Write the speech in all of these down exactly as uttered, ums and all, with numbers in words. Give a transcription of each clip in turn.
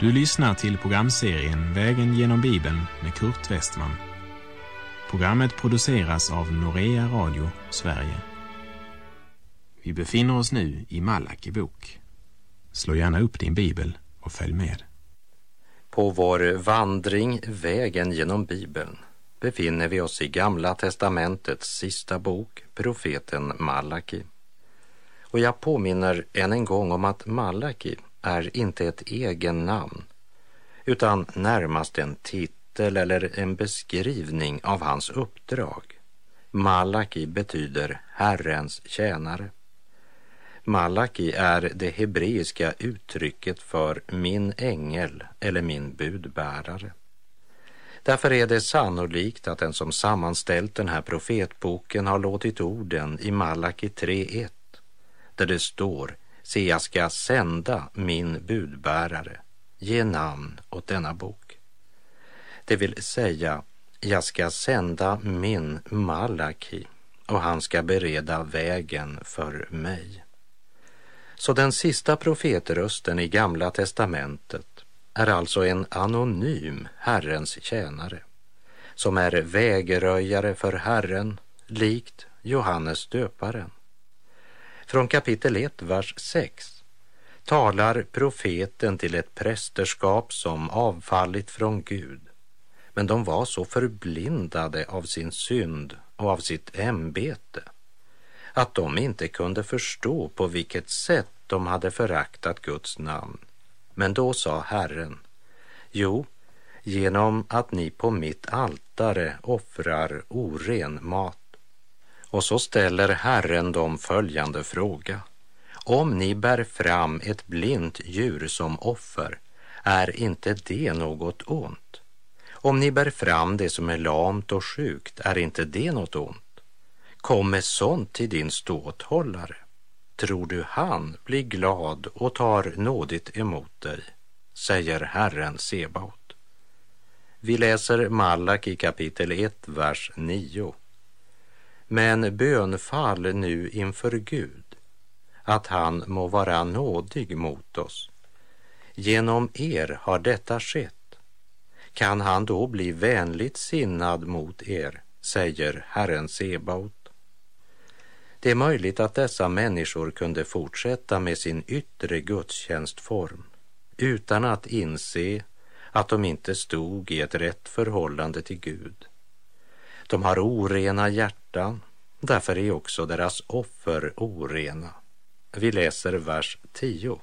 Du lyssnar till programserien Vägen genom Bibeln med Kurt Westman. Programmet produceras av Norea Radio, Sverige. Vi befinner oss nu i Malaki bok. Slå gärna upp din bibel och följ med. På vår vandring Vägen genom Bibeln befinner vi oss i Gamla testamentets sista bok, profeten Malaki. Och jag påminner än en gång om att Malaki är inte ett egen namn, utan närmast en titel eller en beskrivning av hans uppdrag. Malaki betyder Herrens tjänare. Malaki är det hebreiska uttrycket för min ängel eller min budbärare. Därför är det sannolikt att den som sammanställt den här profetboken har låtit orden i Malaki tre ett, där det står: se, jag ska sända min budbärare, ge namn åt denna bok. Det vill säga, jag ska sända min Malaki och han ska bereda vägen för mig. Så den sista profetrösten i Gamla testamentet är alltså en anonym Herrens tjänare, som är vägröjare för Herren, likt Johannes döparen. Från kapitel ett, vers sex, talar profeten till ett prästerskap som avfallit från Gud, men de var så förblindade av sin synd och av sitt ämbete att de inte kunde förstå på vilket sätt de hade föraktat Guds namn. Men då sa Herren: jo, genom att ni på mitt altare offrar oren mat. Och så ställer Herren dem följande fråga: om ni bär fram ett blint djur som offer, är inte det något ont? Om ni bär fram det som är lamt och sjukt, är inte det något ont? Kom med sånt till din ståthållare. Tror du han blir glad och tar nådigt emot dig, säger Herren Sebaot. Vi läser Malaki kapitel ett, vers nio. Men bönfall nu inför Gud, att han må vara nådig mot oss. Genom er har detta skett. Kan han då bli vänligt sinnad mot er, säger Herren Sebaot. Det är möjligt att dessa människor kunde fortsätta med sin yttre gudstjänstform utan att inse att de inte stod i ett rätt förhållande till Gud. De har orena hjärtan, därför är också deras offer orena. Vi läser vers tio.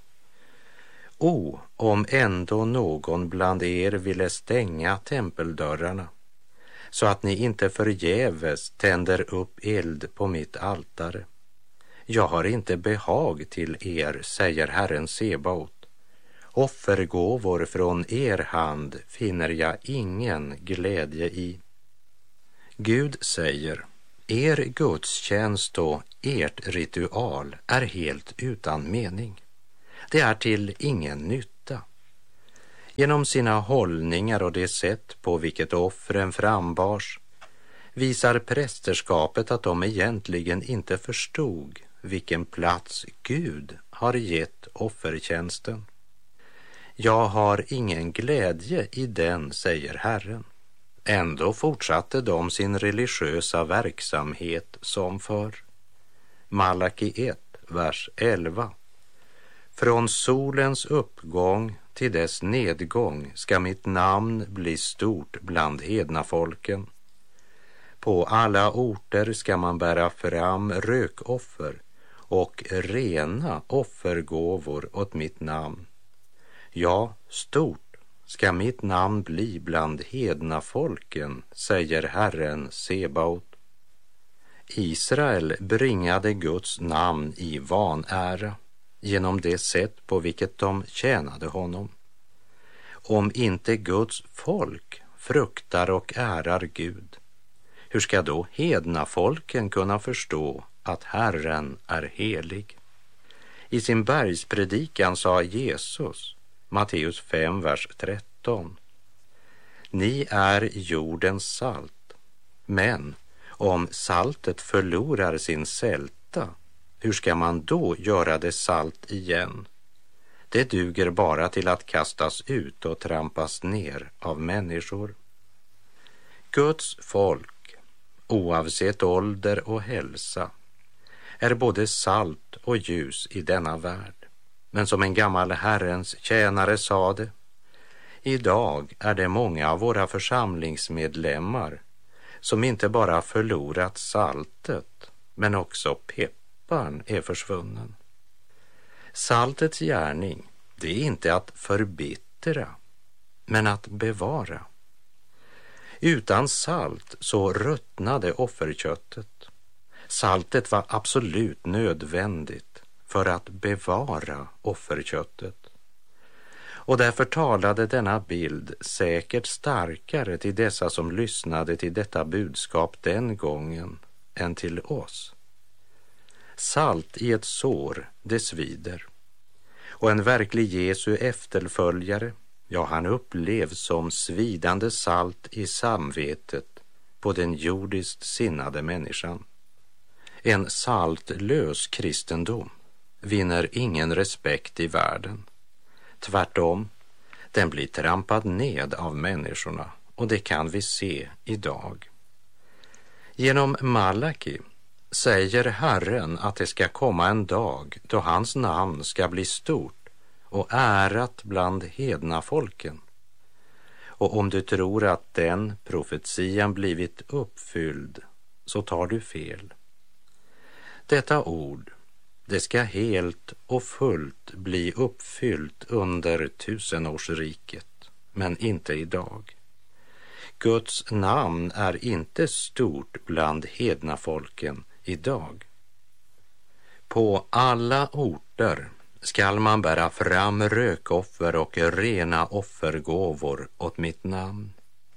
O, om ändå någon bland er ville stänga tempeldörrarna, så att ni inte förgäves tänder upp eld på mitt altare. Jag har inte behag till er, säger Herren Sebaot. Offergåvor från er hand finner jag ingen glädje i. Gud säger: er gudstjänst och ert ritual är helt utan mening. Det är till ingen nytta. Genom sina hållningar och det sätt på vilket offren frambars visar prästerskapet att de egentligen inte förstod vilken plats Gud har gett offertjänsten. Jag har ingen glädje i den, säger Herren. Ändå fortsatte de sin religiösa verksamhet som förr. Malaki ett, vers elva. Från solens uppgång till dess nedgång ska mitt namn bli stort bland hednafolken. På alla orter ska man bära fram rökoffer och rena offergåvor åt mitt namn. Ja, stort ska mitt namn bli bland hednafolken, säger Herren Sebaot. Israel bringade Guds namn i vanära genom det sätt på vilket de tjänade honom. Om inte Guds folk fruktar och ärar Gud, hur ska då hednafolken kunna förstå att Herren är helig? I sin bergspredikan sa Jesus, Matteus fem, vers tretton: ni är jordens salt, men om saltet förlorar sin sälta, hur ska man då göra det salt igen? Det duger bara till att kastas ut och trampas ner av människor. Guds folk, oavsett ålder och hälsa, är både salt och ljus i denna värld. Men som en gammal Herrens tjänare sa det, idag är det många av våra församlingsmedlemmar som inte bara förlorat saltet, men också pepparn är försvunnen. Saltets gärning, det är inte att förbittra, men att bevara. Utan salt så ruttnade offerköttet. Saltet var absolut nödvändigt för att bevara offerköttet. Och därför talade denna bild säkert starkare till dessa som lyssnade till detta budskap den gången än till oss. Salt i ett sår, det svider. Och en verklig Jesu efterföljare, ja, han upplevs som svidande salt i samvetet på den jordiskt sinnade människan. En saltlös kristendom vinner ingen respekt i världen. Tvärtom, den blir trampad ned av människorna, och det kan vi se idag. Genom Malaki säger Herren att det ska komma en dag då hans namn ska bli stort och ärat bland hedna folken. Och om du tror att den profetian blivit uppfylld, så tar du fel. Detta ord, det ska helt och fullt bli uppfyllt under tusenårsriket, men inte idag. Guds namn är inte stort bland hedna folken idag. På alla orter skall man bära fram rökoffer och rena offergåvor åt mitt namn.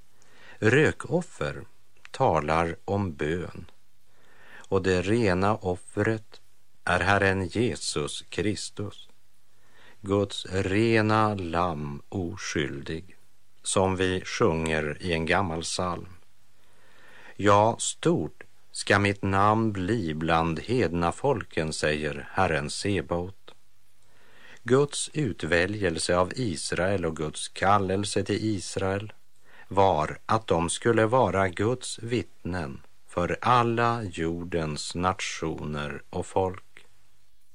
Rökoffer talar om bön, och det rena offret är Herren Jesus Kristus, Guds rena lamm oskyldig, som vi sjunger i en gammal psalm. Ja, stort ska mitt namn bli bland hedna folken, säger Herren Sebaot. Guds utväljelse av Israel och Guds kallelse till Israel var att de skulle vara Guds vittnen för alla jordens nationer och folk.